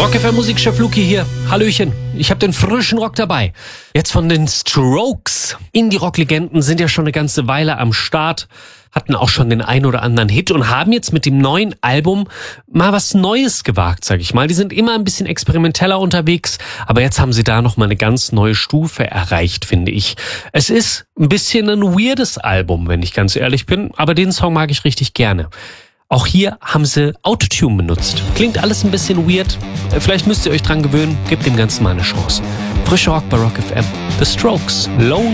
Rock FM Musikchef Luki hier. Hallöchen. Ich habe den frischen Rock dabei. Jetzt von den Strokes. Indie-Rock-Legenden sind ja schon eine ganze Weile am Start, hatten auch schon den ein oder anderen Hit und haben jetzt mit dem neuen Album mal was Neues gewagt, sag ich mal. Die sind immer ein bisschen experimenteller unterwegs, aber jetzt haben sie da noch mal eine ganz neue Stufe erreicht, finde ich. Es ist ein bisschen ein weirdes Album, wenn ich ganz ehrlich bin, aber den Song mag ich richtig gerne. Auch hier haben sie Autotune benutzt. Klingt alles ein bisschen weird. Vielleicht müsst ihr euch dran gewöhnen. Gebt dem Ganzen mal eine Chance. Frischer Rock bei Rock FM. The Strokes. Lone